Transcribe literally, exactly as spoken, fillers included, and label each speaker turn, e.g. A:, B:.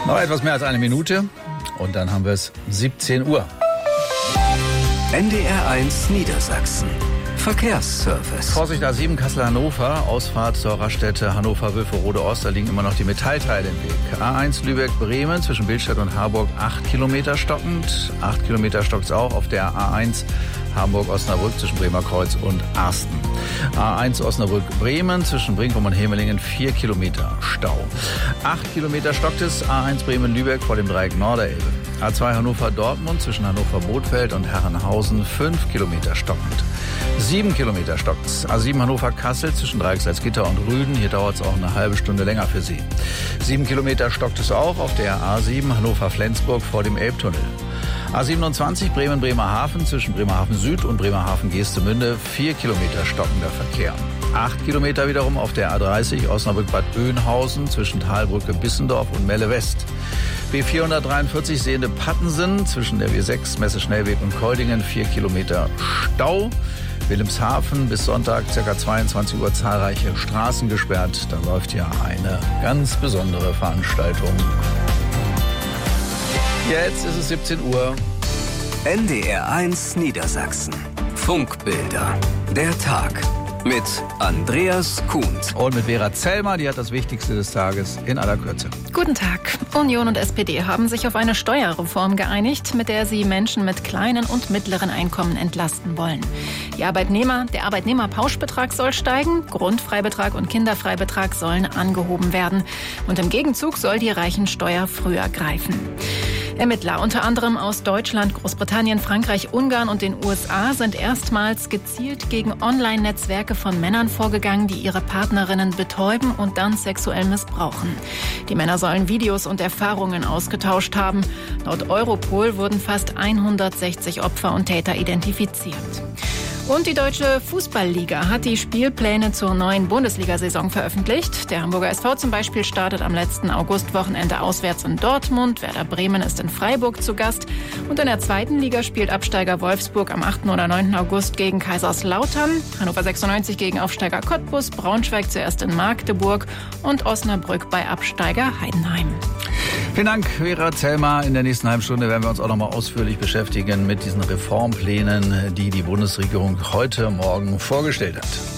A: Noch etwas mehr als eine Minute und dann haben wir es siebzehn Uhr.
B: N D R eins Niedersachsen. Verkehrsservice.
A: Vorsicht A sieben Kassel-Hannover, Ausfahrt zur Raststätte Hannover-Wülferode-Ost, da liegen immer noch die Metallteile im Weg. A eins Lübeck-Bremen zwischen Billstedt und Harburg acht Kilometer stockend. acht Kilometer stockt es auch auf der A eins Hamburg-Osnabrück zwischen Bremerkreuz und Arsten. A eins Osnabrück-Bremen zwischen Brinkum und Hemelingen vier Kilometer Stau. acht Kilometer stockt es A eins Bremen-Lübeck vor dem Dreieck Norderelbe. A zwei Hannover-Dortmund zwischen Hannover-Bothfeld und Herrenhausen fünf Kilometer stockend. sieben Kilometer stockt es. A sieben Hannover-Kassel zwischen Dreieck Salzgitter und Rüden. Hier dauert es auch eine halbe Stunde länger für Sie. sieben Kilometer stockt es auch auf der A sieben Hannover-Flensburg vor dem Elbtunnel. A siebenundzwanzig Bremen-Bremerhaven zwischen Bremerhaven Süd und Bremerhaven-Geestemünde vier Kilometer stockender Verkehr. acht Kilometer wiederum auf der A dreißig Osnabrück-Bad Oeynhausen zwischen Talbrücke-Bissendorf und Melle West. B vierhundertdreiundvierzig Sehnde-Pattensen zwischen der W sechs Messe-Schnellweg und Koldingen vier Kilometer Stau. Wilhelmshaven bis Sonntag ca. zweiundzwanzig Uhr zahlreiche Straßen gesperrt. Da läuft ja eine ganz besondere Veranstaltung. Jetzt ist es siebzehn Uhr.
B: N D R eins Niedersachsen. Funkbilder. Der Tag. Mit Andreas Kuhnt.
A: Und mit Vera Zellmer, die hat das Wichtigste des Tages in aller Kürze.
C: Guten Tag. Union und S P D haben sich auf eine Steuerreform geeinigt, mit der sie Menschen mit kleinen und mittleren Einkommen entlasten wollen. Die Arbeitnehmer, der Arbeitnehmerpauschbetrag soll steigen, Grundfreibetrag und Kinderfreibetrag sollen angehoben werden. Und im Gegenzug soll die Reichensteuer früher greifen. Ermittler, unter anderem aus Deutschland, Großbritannien, Frankreich, Ungarn und den U S A, sind erstmals gezielt gegen Online-Netzwerke von Männern vorgegangen, die ihre Partnerinnen betäuben und dann sexuell missbrauchen. Die Männer sollen Videos und Erfahrungen ausgetauscht haben. Laut Europol wurden fast hundertsechzig Opfer und Täter identifiziert. Und die Deutsche Fußballliga hat die Spielpläne zur neuen Bundesliga-Saison veröffentlicht. Der Hamburger S V zum Beispiel startet am letzten Augustwochenende auswärts in Dortmund. Werder Bremen ist in Freiburg zu Gast. Und in der zweiten Liga spielt Absteiger Wolfsburg am achten oder neunten August gegen Kaiserslautern. Hannover sechsundneunzig gegen Aufsteiger Cottbus. Braunschweig zuerst in Magdeburg. Und Osnabrück bei Absteiger Heidenheim.
A: Vielen Dank, Vera Zellmer. In der nächsten halben Stunde werden wir uns auch noch mal ausführlich beschäftigen mit diesen Reformplänen, die die Bundesregierung heute Morgen vorgestellt hat.